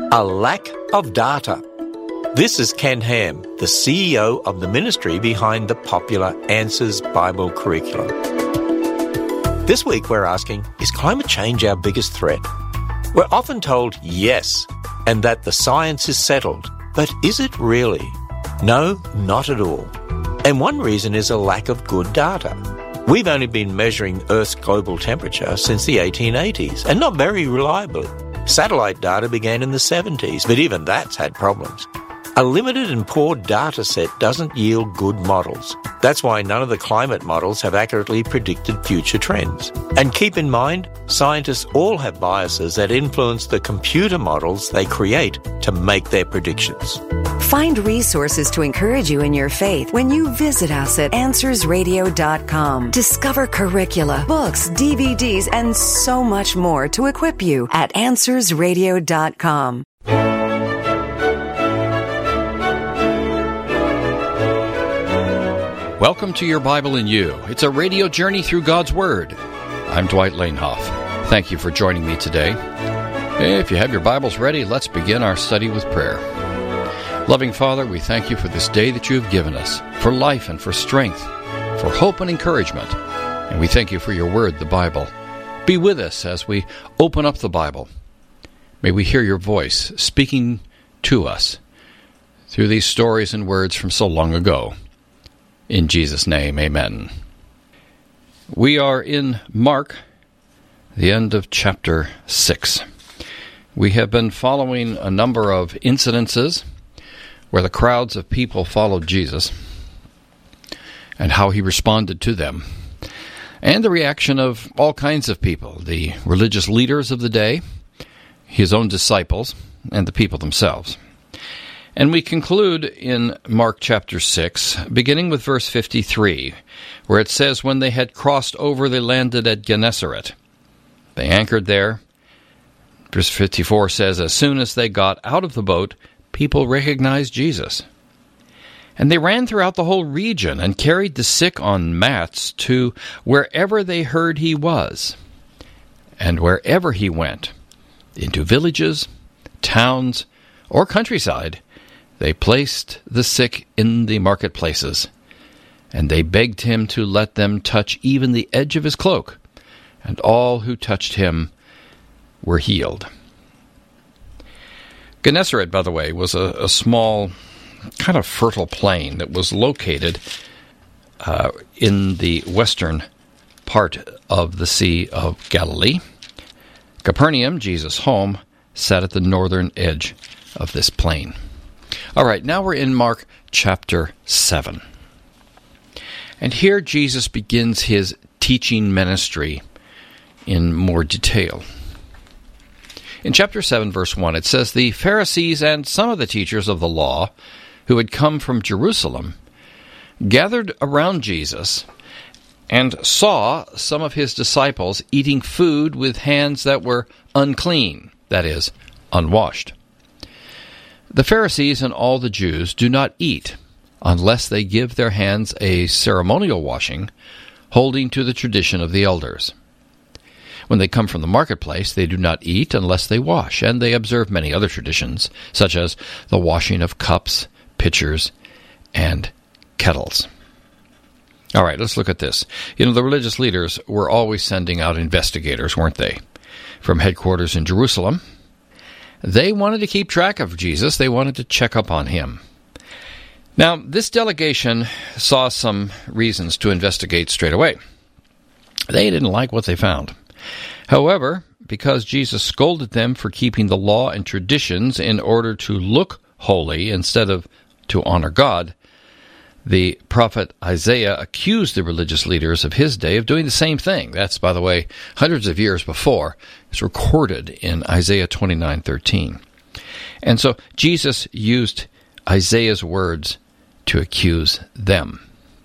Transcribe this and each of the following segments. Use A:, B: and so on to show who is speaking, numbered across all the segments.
A: A lack of data. This is Ken Ham, the CEO of the ministry behind the popular Answers Bible curriculum. This week we're asking, is climate change our biggest threat? We're often told yes, and that the science is settled. But is it really? No, not at all. And one reason is a lack of good data. We've only been measuring Earth's global temperature since the 1880s, and not very reliably. Satellite data began in the 70s, but even that's had problems. A limited and poor data set doesn't yield good models. That's why none of the climate models have accurately predicted future trends. And keep in mind, scientists all have biases that influence the computer models they create to make their predictions.
B: Find resources to encourage you in your faith when you visit us at AnswersRadio.com. Discover curricula, books, DVDs, and so much more to equip you at AnswersRadio.com.
C: Welcome to Your Bible in You. It's a radio journey through God's Word. I'm Dwight Lanehoff. Thank you for joining me today. If you have your Bibles ready, let's begin our study with prayer. Loving Father, we thank you for this day that you have given us, for life and for strength, for hope and encouragement. And we thank you for your Word, the Bible. Be with us as we open up the Bible. May we hear your voice speaking to us through these stories and words from so long ago. In Jesus' name, amen. We are in Mark, the end of chapter 6. We have been following a number of incidences where the crowds of people followed Jesus and how he responded to them, and the reaction of all kinds of people, the religious leaders of the day, his own disciples, and the people themselves. And we conclude in Mark chapter 6, beginning with verse 53, where it says, when they had crossed over, they landed at Gennesaret. They anchored there. Verse 54 says, as soon as they got out of the boat, people recognized Jesus. And they ran throughout the whole region and carried the sick on mats to wherever they heard he was. And wherever he went, into villages, towns, or countryside, they placed the sick in the marketplaces, and they begged him to let them touch even the edge of his cloak, and all who touched him were healed. Gennesaret, by the way, was a small, kind of fertile plain that was located in the western part of the Sea of Galilee. Capernaum, Jesus' home, sat at the northern edge of this plain. All right, now we're in Mark chapter 7. And here Jesus begins his teaching ministry in more detail. In chapter 7, verse 1, it says, the Pharisees and some of the teachers of the law who had come from Jerusalem gathered around Jesus and saw some of his disciples eating food with hands that were unclean, that is, unwashed. The Pharisees and all the Jews do not eat unless they give their hands a ceremonial washing, holding to the tradition of the elders. When they come from the marketplace, they do not eat unless they wash, and they observe many other traditions, such as the washing of cups, pitchers, and kettles. All right, let's look at this. The religious leaders were always sending out investigators, weren't they? From headquarters in Jerusalem. They wanted to keep track of Jesus. They wanted to check up on him. Now, this delegation saw some reasons to investigate straight away. They didn't like what they found. However, because Jesus scolded them for keeping the law and traditions in order to look holy instead of to honor God, the prophet Isaiah accused the religious leaders of his day of doing the same thing. That's, by the way, hundreds of years before. It's recorded in Isaiah 29:13. And so Jesus used Isaiah's words to accuse them.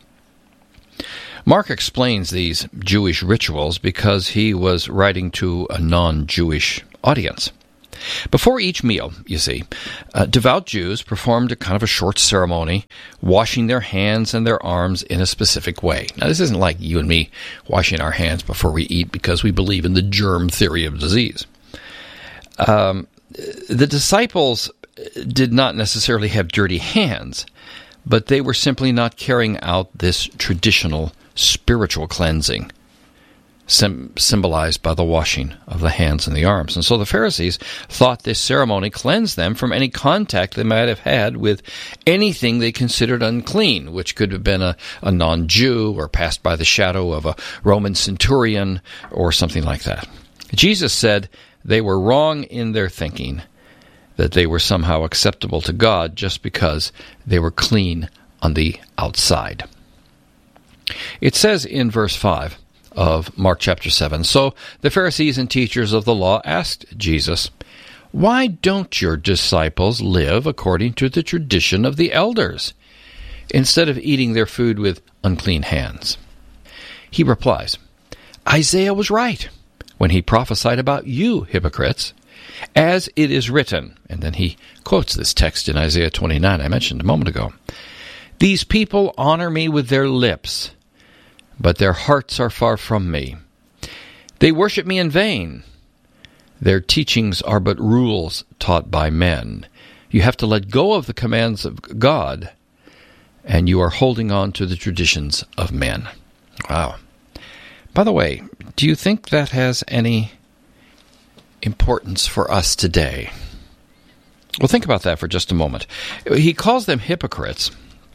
C: Mark explains these Jewish rituals because he was writing to a non-Jewish audience. Before each meal, you see, devout Jews performed a kind of a short ceremony, washing their hands and their arms in a specific way. Now, this isn't like you and me washing our hands before we eat because we believe in the germ theory of disease. The disciples did not necessarily have dirty hands, but they were simply not carrying out this traditional spiritual cleansing, symbolized by the washing of the hands and the arms. And so the Pharisees thought this ceremony cleansed them from any contact they might have had with anything they considered unclean, which could have been a non-Jew or passed by the shadow of a Roman centurion or something like that. Jesus said they were wrong in their thinking that they were somehow acceptable to God just because they were clean on the outside. It says in verse 5 of Mark chapter 7, "So the Pharisees and teachers of the law asked Jesus, 'Why don't your disciples live according to the tradition of the elders, instead of eating their food with unclean hands?' He replies, 'Isaiah was right when he prophesied about you, hypocrites, as it is written,'" and then he quotes this text in Isaiah 29 I mentioned a moment ago, "'These people honor me with their lips, but their hearts are far from me. They worship me in vain. Their teachings are but rules taught by men.'" You have to let go of the commands of God, and you are holding on to the traditions of men. Wow. By the way, do you think that has any importance for us today? Well, think about that for just a moment. He calls them hypocrites.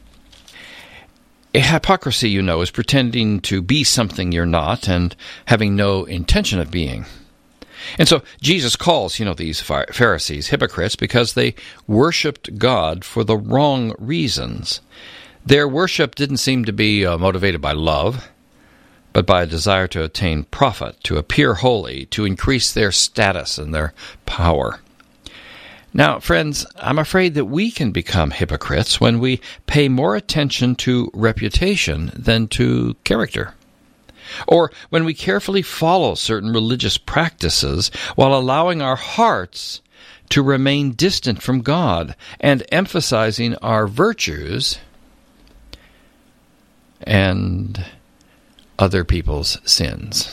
C: A hypocrisy, you know, is pretending to be something you're not and having no intention of being. And so Jesus calls, these Pharisees hypocrites because they worshipped God for the wrong reasons. Their worship didn't seem to be motivated by love, but by a desire to attain profit, to appear holy, to increase their status and their power. Now, friends, I'm afraid that we can become hypocrites when we pay more attention to reputation than to character, or when we carefully follow certain religious practices while allowing our hearts to remain distant from God and emphasizing our virtues and other people's sins.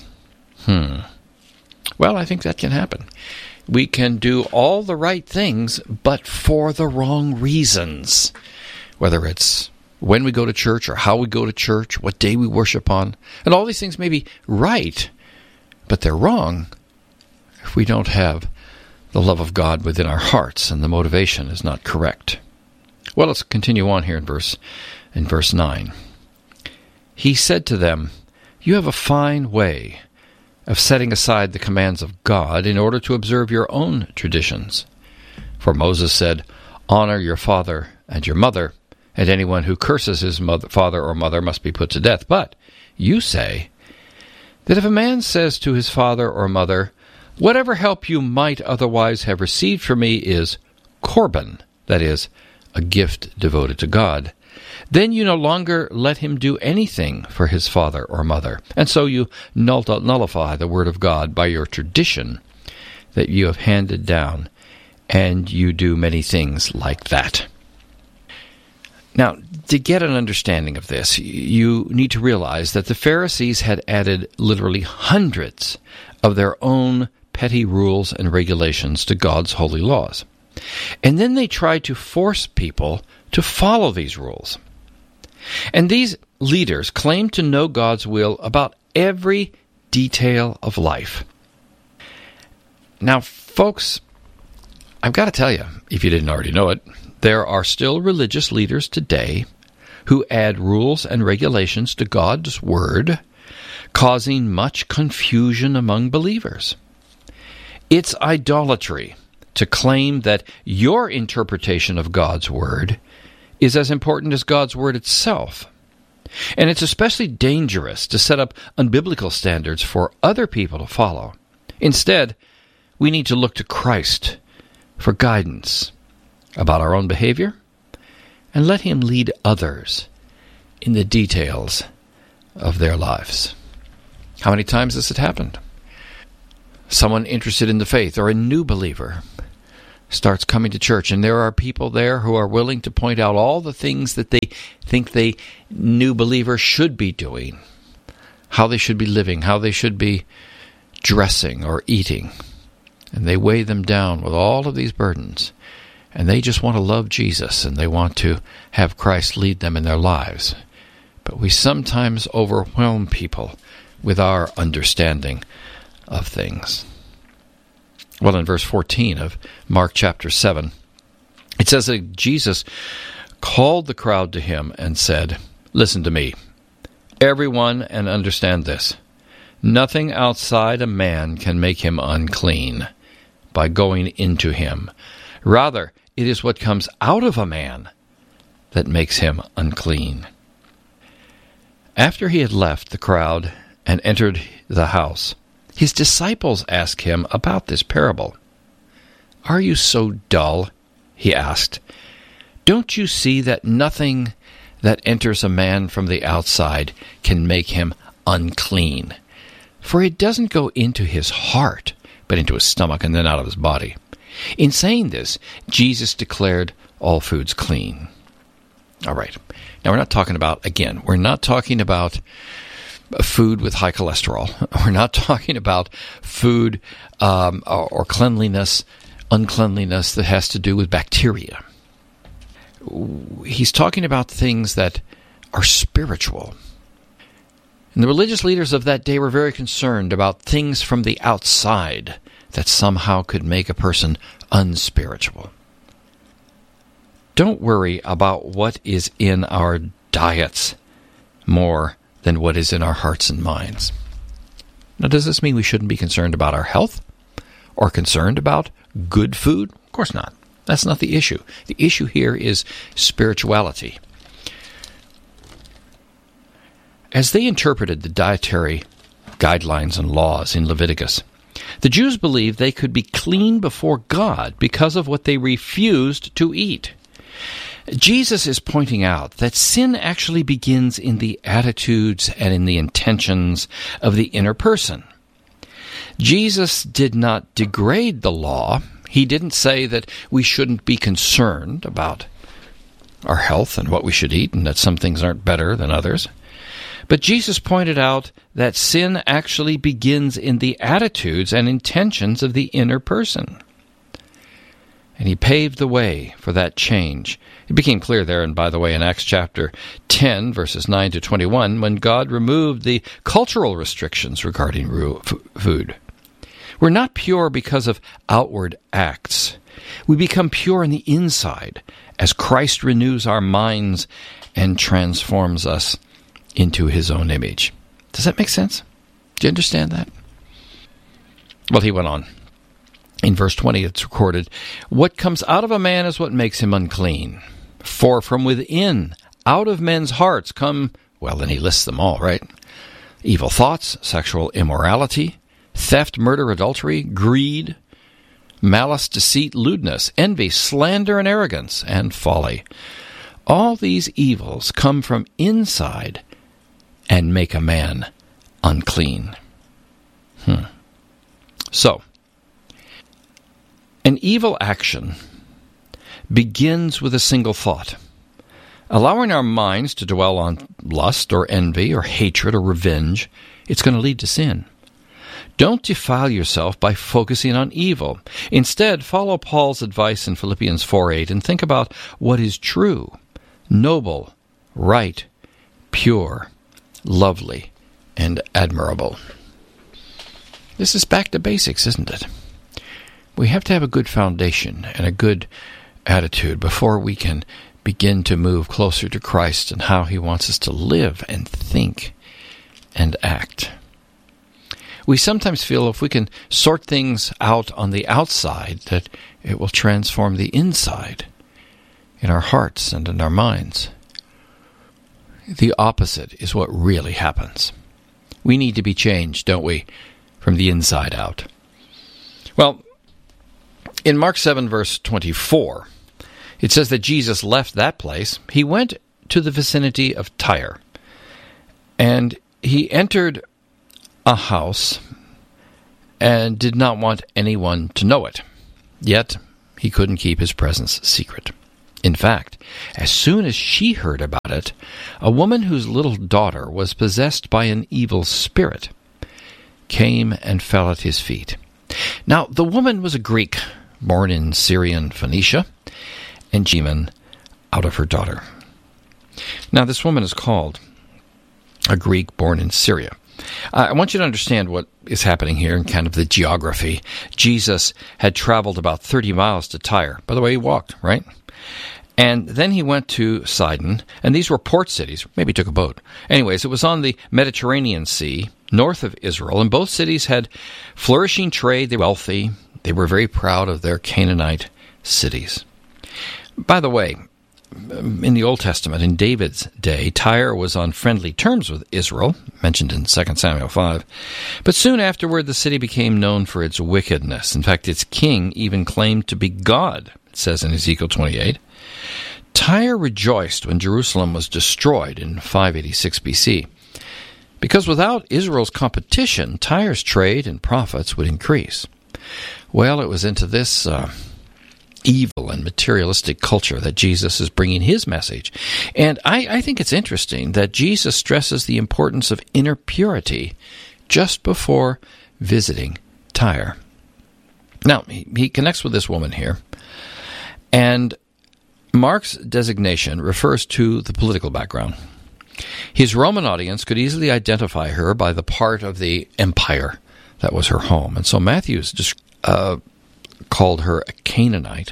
C: Well, I think that can happen. We can do all the right things, but for the wrong reasons. Whether it's when we go to church or how we go to church, what day we worship on. And all these things may be right, but they're wrong if we don't have the love of God within our hearts and the motivation is not correct. Well, let's continue on here in verse 9. He said to them, "You have a fine way of setting aside the commands of God in order to observe your own traditions. For Moses said, 'Honor your father and your mother, and anyone who curses his father or mother must be put to death.' But you say that if a man says to his father or mother, 'Whatever help you might otherwise have received from me is korban,' that is, a gift devoted to God, then you no longer let him do anything for his father or mother. And so you nullify the word of God by your tradition that you have handed down, and you do many things like that." Now, to get an understanding of this, you need to realize that the Pharisees had added literally hundreds of their own petty rules and regulations to God's holy laws. And then they tried to force people to follow these rules. And these leaders claimed to know God's will about every detail of life. Now, folks, I've got to tell you, if you didn't already know it, there are still religious leaders today who add rules and regulations to God's Word, causing much confusion among believers. It's idolatry to claim that your interpretation of God's Word is as important as God's Word itself. And it's especially dangerous to set up unbiblical standards for other people to follow. Instead, we need to look to Christ for guidance about our own behavior and let Him lead others in the details of their lives. How many times has it happened? Someone interested in the faith or a new believer starts coming to church, and there are people there who are willing to point out all the things that they think the new believer should be doing, how they should be living, how they should be dressing or eating. and they weigh them down with all of these burdens, and they just want to love Jesus, and they want to have Christ lead them in their lives. But we sometimes overwhelm people with our understanding of things. Well, in verse 14 of Mark chapter 7, it says that Jesus called the crowd to him and said, "Listen to me, everyone, and understand this. Nothing outside a man can make him unclean by going into him. Rather, it is what comes out of a man that makes him unclean." After he had left the crowd and entered the house, his disciples asked him about this parable. "Are you so dull?" he asked. "Don't you see that nothing that enters a man from the outside can make him unclean? For it doesn't go into his heart, but into his stomach and then out of his body." In saying this, Jesus declared all foods clean. All right. Now, we're not talking about food with high cholesterol. We're not talking about food or uncleanliness that has to do with bacteria. He's talking about things that are spiritual. And the religious leaders of that day were very concerned about things from the outside that somehow could make a person unspiritual. Don't worry about what is in our diets more than what is in our hearts and minds. Now, does this mean we shouldn't be concerned about our health or concerned about good food? Of course not. That's not the issue. The issue here is spirituality. As they interpreted the dietary guidelines and laws in Leviticus, the Jews believed they could be clean before God because of what they refused to eat. Jesus is pointing out that sin actually begins in the attitudes and in the intentions of the inner person. Jesus did not degrade the law. He didn't say that we shouldn't be concerned about our health and what we should eat and that some things aren't better than others. But Jesus pointed out that sin actually begins in the attitudes and intentions of the inner person. And he paved the way for that change. It became clear there, and by the way, in Acts chapter 10, verses 9 to 21, when God removed the cultural restrictions regarding food. We're not pure because of outward acts. We become pure in the inside as Christ renews our minds and transforms us into his own image. Does that make sense? Do you understand that? Well, he went on. In verse 20, it's recorded, "What comes out of a man is what makes him unclean. For from within, out of men's hearts come," well, then he lists them all, right? "Evil thoughts, sexual immorality, theft, murder, adultery, greed, malice, deceit, lewdness, envy, slander, and arrogance, and folly. All these evils come from inside and make a man unclean." So, an evil action begins with a single thought. Allowing our minds to dwell on lust or envy or hatred or revenge, it's going to lead to sin. Don't defile yourself by focusing on evil. Instead, follow Paul's advice in Philippians 4:8 and think about what is true, noble, right, pure, lovely, and admirable. This is back to basics, isn't it? We have to have a good foundation and a good attitude before we can begin to move closer to Christ and how he wants us to live and think and act. We sometimes feel if we can sort things out on the outside that it will transform the inside in our hearts and in our minds. The opposite is what really happens. We need to be changed, don't we, from the inside out. Well, in Mark 7, verse 24, it says that Jesus left that place. He went to the vicinity of Tyre, and he entered a house and did not want anyone to know it. Yet, he couldn't keep his presence secret. In fact, as soon as she heard about it, a woman whose little daughter was possessed by an evil spirit came and fell at his feet. Now, the woman was a Greek, born in Syrian Phoenicia, and Jeman out of her daughter. Now, this woman is called a Greek born in Syria. I want you to understand what is happening here and kind of the geography. Jesus had traveled about 30 miles to Tyre. By the way, he walked, right? And then he went to Sidon, and these were port cities. Maybe he took a boat. Anyways, it was on the Mediterranean Sea, north of Israel, and both cities had flourishing trade. They were wealthy. They were very proud of their Canaanite cities. By the way, in the Old Testament, in David's day, Tyre was on friendly terms with Israel, mentioned in 2 Samuel 5. But soon afterward, the city became known for its wickedness. In fact, its king even claimed to be God, it says in Ezekiel 28. Tyre rejoiced when Jerusalem was destroyed in 586 BC, because without Israel's competition, Tyre's trade and profits would increase. Well, it was into this evil and materialistic culture that Jesus is bringing his message. And I think it's interesting that Jesus stresses the importance of inner purity just before visiting Tyre. Now, he connects with this woman here, and Mark's designation refers to the political background. His Roman audience could easily identify her by the part of the empire that was her home. And so Matthew's called her a Canaanite,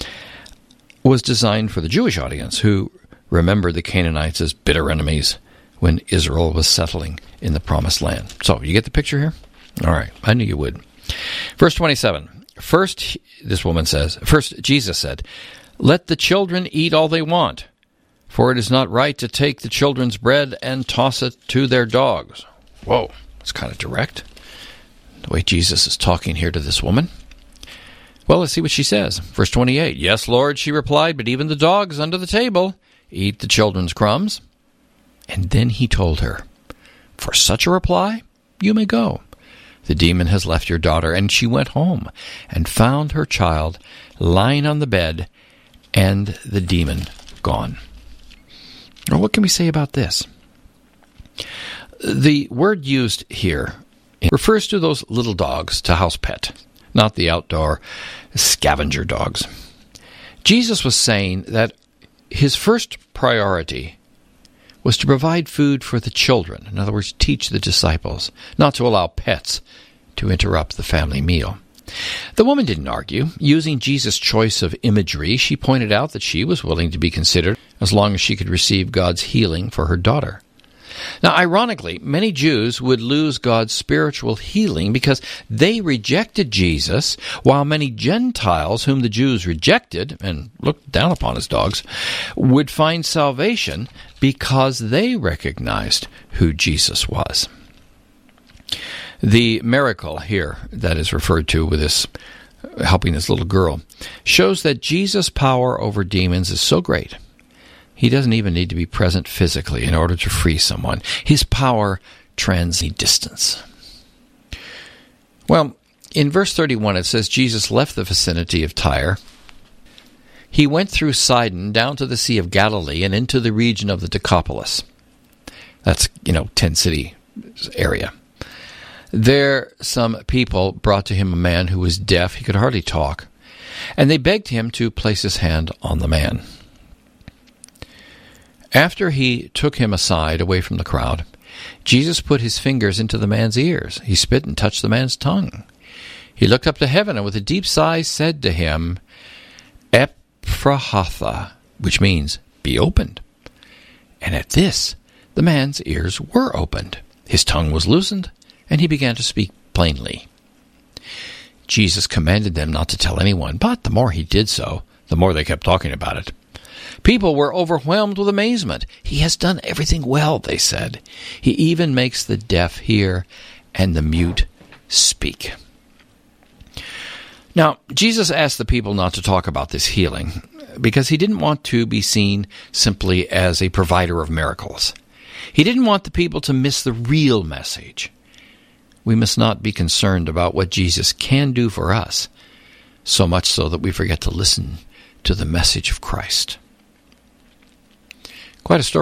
C: was designed for the Jewish audience who remembered the Canaanites as bitter enemies when Israel was settling in the Promised Land. So, you get the picture here? All right, I knew you would. Verse 27. First, Jesus said, "Let the children eat all they want, for it is not right to take the children's bread and toss it to their dogs." Whoa, it's kind of direct, the way Jesus is talking here to this woman. Well, let's see what she says. Verse 28, "Yes, Lord," she replied, "but even the dogs under the table eat the children's crumbs." And then he told her, "For such a reply, you may go. The demon has left your daughter." And she went home and found her child lying on the bed and the demon gone. Now, what can we say about this? The word used here refers to those little dogs, to house pet, not the outdoor scavenger dogs. Jesus was saying that his first priority was to provide food for the children. In other words, teach the disciples, not to allow pets to interrupt the family meal. The woman didn't argue. Using Jesus' choice of imagery, she pointed out that she was willing to be considered as long as she could receive God's healing for her daughter. Now, ironically, many Jews would lose God's spiritual healing because they rejected Jesus, while many Gentiles whom the Jews rejected and looked down upon as dogs would find salvation because they recognized who Jesus was. The miracle here that is referred to with this helping this little girl shows that Jesus' power over demons is so great, he doesn't even need to be present physically in order to free someone. His power transcends distance. Well, in verse 31 it says Jesus left the vicinity of Tyre. He went through Sidon down to the Sea of Galilee and into the region of the Decapolis. That's, 10-city area. There some people brought to him a man who was deaf. He could hardly talk. And they begged him to place his hand on the man. After he took him aside, away from the crowd, Jesus put his fingers into the man's ears. He spit and touched the man's tongue. He looked up to heaven and with a deep sigh said to him, "Ephphatha," which means, "be opened." And at this, the man's ears were opened. His tongue was loosened, and he began to speak plainly. Jesus commanded them not to tell anyone, but the more he did so, the more they kept talking about it. People were overwhelmed with amazement. "He has done everything well," they said. "He even makes the deaf hear and the mute speak." Now, Jesus asked the people not to talk about this healing because he didn't want to be seen simply as a provider of miracles. He didn't want the people to miss the real message. We must not be concerned about what Jesus can do for us, so much so that we forget to listen to the message of Christ. Quite a story.